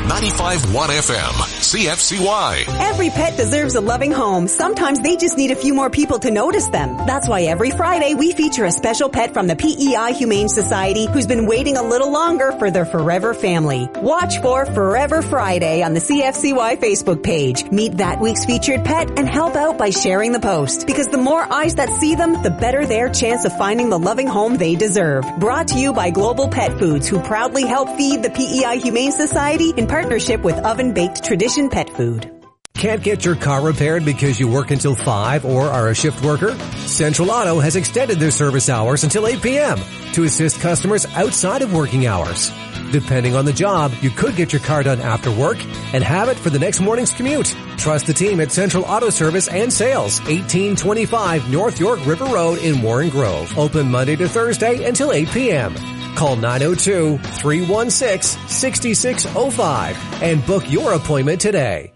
95.1 FM, CFCY. Every pet deserves a loving home. Sometimes they just need a few more people to notice them. That's why every Friday we feature a special pet from the PEI Humane Society who's been waiting a little longer for their forever family. Watch for Forever Friday on the CFCY Facebook page. Meet that week's featured pet and help out by sharing the post. Because the more eyes that see them, the better their chance of finding the loving home they deserve. Brought to you by Global Pet Foods, who proudly help feed the PEI Humane Society in partnership with Oven Baked Tradition Pet Food. Can't get your car repaired because you work until 5 or are a shift worker? Central Auto has extended their service hours until 8 p.m. to assist customers outside of working hours. Depending on the job, you could get your car done after work and have it for the next morning's commute. Trust the team at Central Auto Service and Sales, 1825 North York River Road in Warren Grove. Open Monday to Thursday until 8 p.m. Call 902-316-6605 and book your appointment today.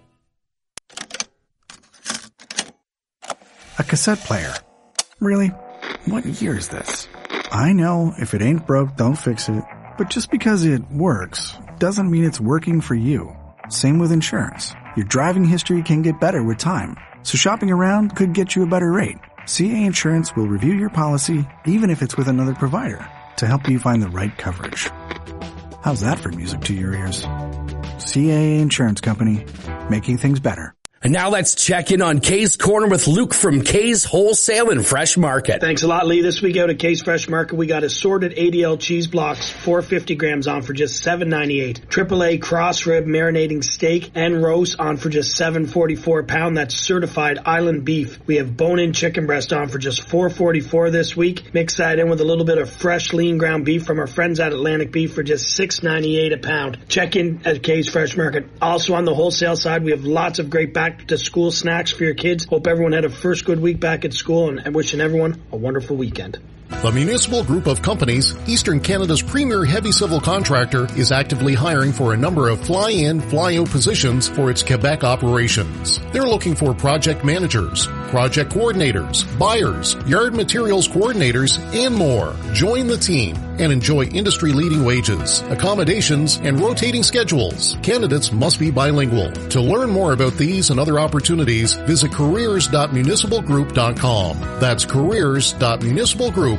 A cassette player. Really? What year is this? I know, if it ain't broke, don't fix it. But just because it works doesn't mean it's working for you. Same with insurance. Your driving history can get better with time. So shopping around could get you a better rate. CA Insurance will review your policy, even if it's with another provider, to help you find the right coverage. How's that for music to your ears? CA Insurance Company, making things better. And now let's check in on Kay's Corner with Luke from Kay's Wholesale and Fresh Market. Thanks a lot, Lee. This week out at Kay's Fresh Market, we got assorted ADL cheese blocks, 450 grams on for just $7.98. AAA cross rib marinating steak and roast on for just $7.44 a pound. That's certified island beef. We have bone-in chicken breast on for just $4.44 this week. Mix that in with a little bit of fresh lean ground beef from our friends at Atlantic Beef for just $6.98 a pound. Check in at Kay's Fresh Market. Also on the wholesale side, we have lots of great back to school snacks for your kids. Hope everyone had a first good week back at school, and wishing everyone a wonderful weekend. The Municipal Group of Companies, Eastern Canada's premier heavy civil contractor, is actively hiring for a number of fly-in, fly-out positions for its Quebec operations. They're looking for project managers, project coordinators, buyers, yard materials coordinators, and more. Join the team and enjoy industry-leading wages, accommodations, and rotating schedules. Candidates must be bilingual. To learn more about these and other opportunities, visit careers.municipalgroup.com. That's careers.municipalgroup.com.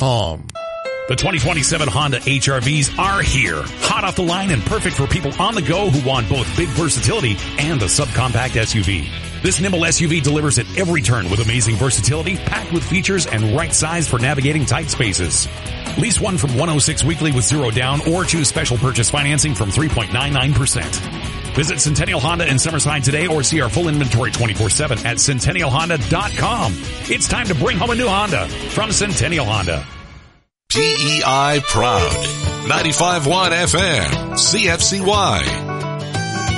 The 2027 Honda HR-Vs are here. Hot off the line and perfect for people on the go who want both big versatility and the subcompact SUV. This nimble SUV delivers at every turn with amazing versatility, packed with features and right size for navigating tight spaces. Lease one from 106 weekly with zero down or choose special purchase financing from 3.99%. Visit Centennial Honda in Summerside today or see our full inventory 24/7 at CentennialHonda.com. It's time to bring home a new Honda from Centennial Honda. PEI Proud. 95.1 FM, CFCY.